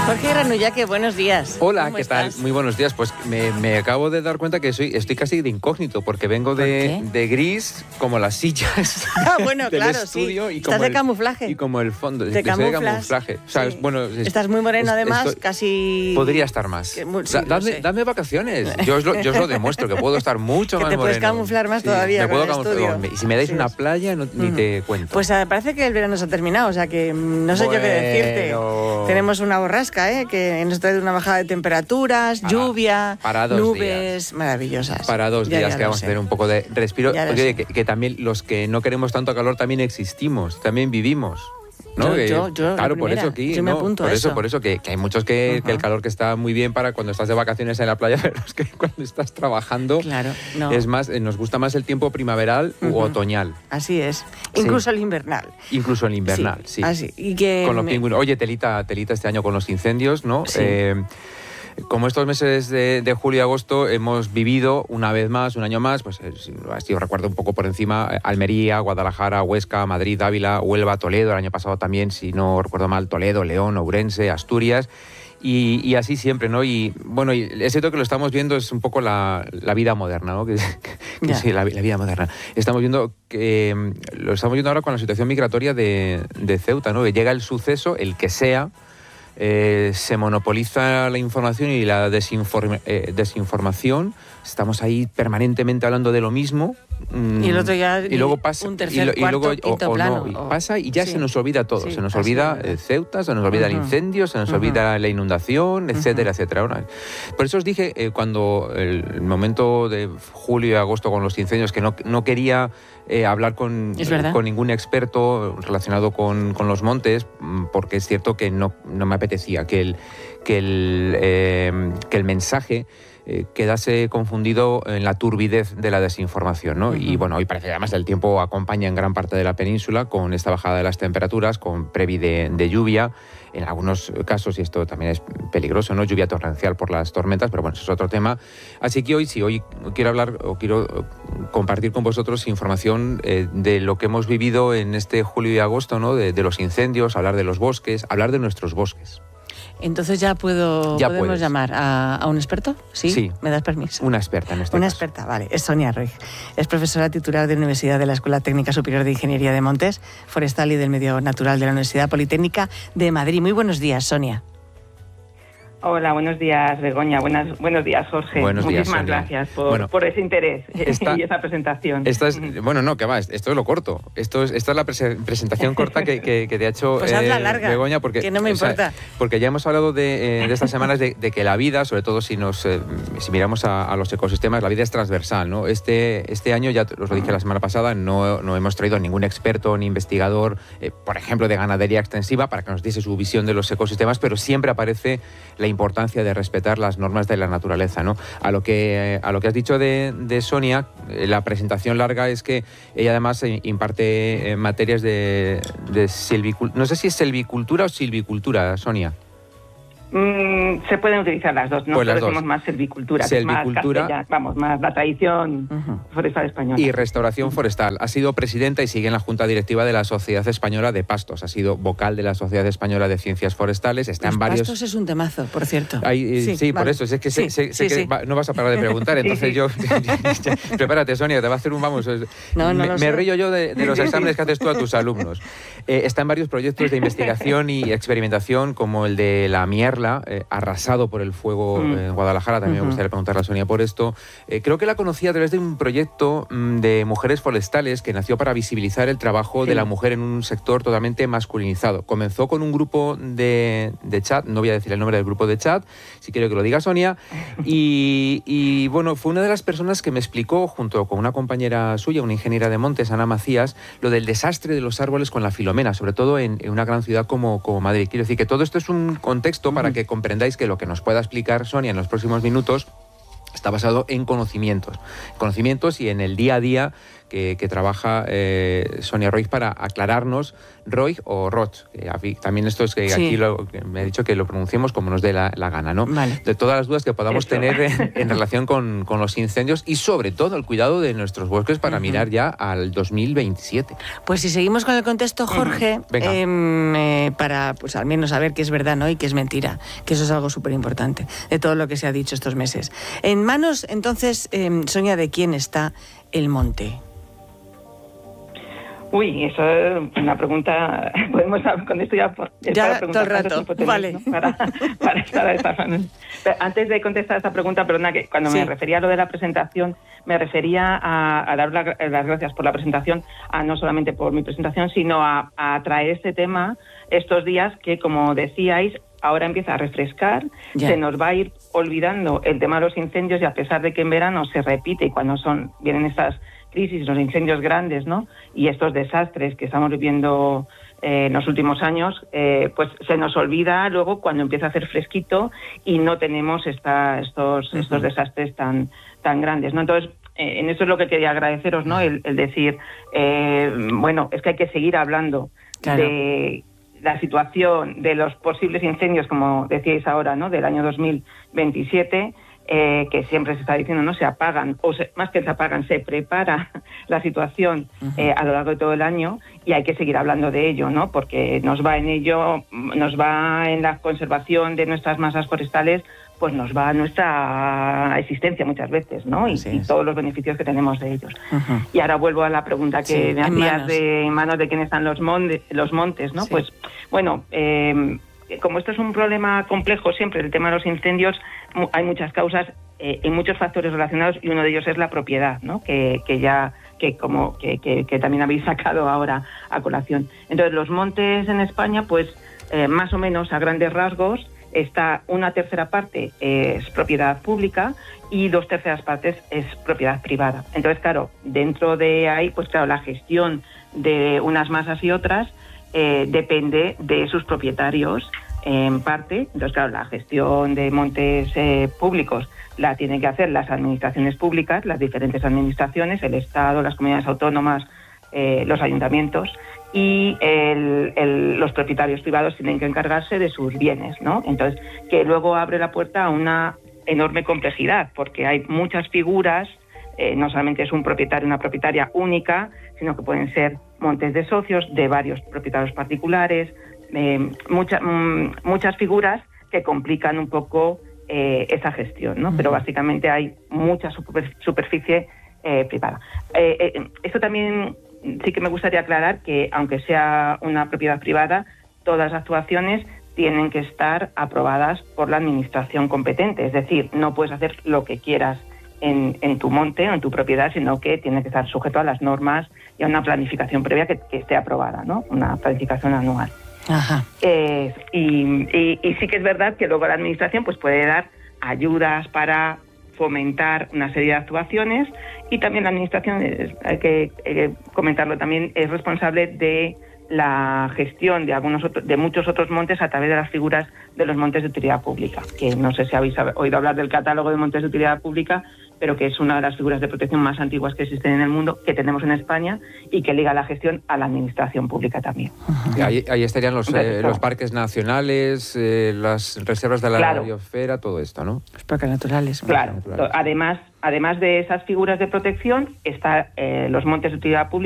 Jorge Granullaque, buenos días. Hola, ¿Cómo ¿qué tal? estás? Muy buenos días. Pues me acabo de dar cuenta que estoy casi de incógnito, porque vengo de gris, como las sillas Bueno, del claro, estudio. sí. Y Estás como de camuflaje. Y como el fondo. Te Estoy de camuflas. camuflaje. O sea, Sí. bueno, Estás muy moreno, además, casi... Podría estar más. Sí, lo sé. Dame vacaciones. Yo os lo demuestro, que puedo estar mucho Que más te puedes moreno. camuflar más todavía me puedo con el camuflar. estudio. Y si me dais Así una es. playa, ni te cuento. Pues parece que el verano se ha terminado, o sea que no sé yo qué decirte. Tenemos una borrasca, que nos trae una bajada de temperaturas, lluvia, para 2 nubes días. Maravillosas. Para 2 días Ya que vamos a tener un poco de respiro. Ya lo Porque sé. que también los que no queremos tanto calor también existimos, también vivimos. ¿no? Yo, claro, la por primera. eso aquí, yo me ¿no? apunto por a eso, eso. por eso que hay muchos que el calor que está muy bien para cuando estás de vacaciones en la playa, pero es que cuando estás trabajando, Claro, no. es más, nos gusta más el tiempo primaveral u otoñal. Así es. Sí. Incluso el invernal. Incluso el invernal, sí. Así. Y que Con los pingüinos. Oye, telita este año con los incendios, ¿no? Sí. Como estos meses de julio y agosto hemos vivido una vez más, un año más, pues así os recuerdo un poco por encima, Almería, Guadalajara, Huesca, Madrid, Ávila, Huelva, Toledo, el año pasado también, si no recuerdo mal, Toledo, León, Ourense, Asturias, y así siempre, ¿no? Y bueno, y es cierto que lo estamos viendo, es un poco la vida moderna, ¿no? Sí, la vida moderna. Estamos viendo que lo estamos viendo ahora con la situación migratoria de Ceuta, ¿no? Que llega el suceso, el que sea, se monopoliza la información y la desinformación. Estamos ahí permanentemente hablando de lo mismo. Y el otro ya y luego pasa, un tercer, cuarto, quinto plano. Pasa y ya se nos olvida todo. Sí, se nos así olvida es. Ceuta, se nos olvida el incendio, se nos olvida la inundación, etcétera, etcétera. Por eso os dije cuando el momento de julio y agosto con los incendios que no quería hablar con ningún experto relacionado con los montes, porque es cierto que no me apetecía que el mensaje quedase confundido en la turbidez de la desinformación, ¿no? Y bueno, hoy parece que además el tiempo acompaña en gran parte de la península con esta bajada de las temperaturas, con previ de lluvia, en algunos casos, y esto también es peligroso, ¿no? Lluvia torrencial por las tormentas, pero bueno, eso es otro tema. Así que hoy quiero hablar o quiero compartir con vosotros información de lo que hemos vivido en este julio y agosto, ¿no? De los incendios, hablar de los bosques, hablar de nuestros bosques. Entonces podemos puedes llamar a un experto, ¿sí? Sí. ¿Me das permiso? Una experta en este Una caso. experta, vale. Es Sonia Roig. Es profesora titular de la Universidad de la Escuela Técnica Superior de Ingeniería de Montes Forestal y del Medio Natural de la Universidad Politécnica de Madrid. Muy buenos días, Sonia. Hola, buenos días, Begoña. Buenos días, Jorge. Buenos días, Muchísimas Sonia. gracias por ese interés y esa presentación. Bueno, no, que va, esto es lo corto. Esta es la presentación corta que te ha hecho pues hazla larga, Begoña, porque que no me importa. Porque ya hemos hablado de estas semanas de que la vida, sobre todo si miramos a los ecosistemas, la vida es transversal, ¿no? Este año, ya os lo dije la semana pasada, no hemos traído a ningún experto ni investigador, por ejemplo, de ganadería extensiva, para que nos diese su visión de los ecosistemas, pero siempre aparece la importancia de respetar las normas de la naturaleza, ¿no? A lo que has dicho de Sonia, la presentación larga es que ella además imparte materias de silvicultura. No sé si es silvicultura o silvicultura, Sonia. Se pueden utilizar las dos, ¿no? Pues las decimos dos. más silvicultura, Silvicultura, que es más la tradición forestal española. Y restauración forestal. Ha sido presidenta y sigue en la Junta Directiva de la Sociedad Española de Pastos. Ha sido vocal de la Sociedad Española de Ciencias Forestales. Está en varios... Pastos es un temazo, por cierto. Sí, vale. por eso. Es que sé que no vas a parar de preguntar. Entonces yo... Prepárate, Sonia, te va a hacer un... Me río yo de los exámenes que haces tú a tus alumnos. Está en varios proyectos de investigación y experimentación, como el de la mierla, arrasado por el fuego en Guadalajara. También me gustaría preguntarle a Sonia por esto. Creo que la conocí a través de un proyecto de mujeres forestales que nació para visibilizar el trabajo de la mujer en un sector totalmente masculinizado. Comenzó con un grupo de chat, no voy a decir el nombre del grupo de chat, si quiero que lo diga Sonia, y bueno, fue una de las personas que me explicó, junto con una compañera suya, una ingeniera de montes, Ana Macías, lo del desastre de los árboles con la filomena, sobre todo en una gran ciudad como Madrid. Quiero decir que todo esto es un contexto para que comprendáis que lo que nos pueda explicar Sonia en los próximos minutos está basado en conocimientos y en el día a día que trabaja Sonia Roig para aclararnos, Roig o Roig. También esto es que aquí me ha dicho que lo pronunciemos como nos dé la gana, ¿no? Vale. De todas las dudas que podamos tener en relación con los incendios y sobre todo el cuidado de nuestros bosques para mirar ya al 2027. Pues si seguimos con el contexto, Jorge, para pues al menos saber qué es verdad, ¿no?, y qué es mentira, que eso es algo súper importante de todo lo que se ha dicho estos meses. En manos, entonces, Sonia, ¿de quién está el monte? Uy, eso es una pregunta. Podemos hablar con esto ya todo el rato. Vale. ¿no? Para estar a esta mano. Antes de contestar esta pregunta, perdona, que cuando me refería a lo de la presentación, me refería a dar las gracias por la presentación, no solamente por mi presentación, sino a traer este tema estos días que, como decíais, ahora empieza a refrescar, se nos va a ir olvidando el tema de los incendios, y a pesar de que en verano se repite y cuando vienen estas crisis, los incendios grandes, ¿no?, y estos desastres que estamos viviendo en los últimos años, pues se nos olvida luego cuando empieza a hacer fresquito y no tenemos estos desastres tan grandes, ¿no? Entonces, en eso es lo que quería agradeceros, ¿no?, el decir, bueno, es que hay que seguir hablando de la situación de los posibles incendios, como decíais ahora, ¿no?, del año 2027, que siempre se está diciendo, no se apagan, más que se apagan, se prepara la situación a lo largo de todo el año, y hay que seguir hablando de ello, ¿no?, porque nos va en la conservación de nuestras masas forestales, pues nos va a nuestra existencia muchas veces, ¿no?, y todos los beneficios que tenemos de ellos. Y ahora vuelvo a la pregunta que me hacías en manos de quién están los montes, ¿no? Pues bueno, como esto es un problema complejo siempre, el tema de los incendios, hay muchas causas y muchos factores relacionados, y uno de ellos es la propiedad, ¿no?, que también habéis sacado ahora a colación. Entonces, los montes en España, pues más o menos a grandes rasgos, está una tercera parte es propiedad pública y 2/3 partes es propiedad privada. Entonces, claro, dentro de ahí, pues claro, la gestión de unas masas y otras depende de sus propietarios en parte. Entonces, claro, la gestión de montes públicos la tienen que hacer las administraciones públicas, las diferentes administraciones, el Estado, las comunidades autónomas, los ayuntamientos, y los propietarios privados tienen que encargarse de sus bienes, ¿no? Entonces, que luego abre la puerta a una enorme complejidad, porque hay muchas figuras, no solamente es un propietario, una propietaria única, sino que pueden ser montes de socios, de varios propietarios particulares, muchas figuras que complican un poco esa gestión, ¿no? Pero básicamente hay mucha superficie privada. Esto también sí que me gustaría aclarar que, aunque sea una propiedad privada, todas las actuaciones tienen que estar aprobadas por la administración competente. Es decir, no puedes hacer lo que quieras en tu monte o en tu propiedad, sino que tiene que estar sujeto a las normas y a una planificación previa que esté aprobada, ¿no? Una planificación anual. Ajá. Y sí que es verdad que luego la administración pues puede dar ayudas para fomentar una serie de actuaciones, y también la administración, hay que comentarlo también, es responsable de la gestión de muchos otros montes a través de las figuras de los montes de utilidad pública, que no sé si habéis oído hablar del catálogo de montes de utilidad pública, pero que es una de las figuras de protección más antiguas que existen en el mundo, que tenemos en España, y que liga la gestión a la administración pública también. Ahí estarían los parques nacionales, las reservas de la biosfera, todo esto, ¿no? Los parques naturales. Claro. Además de esas figuras de protección, están los montes de utilidad pública,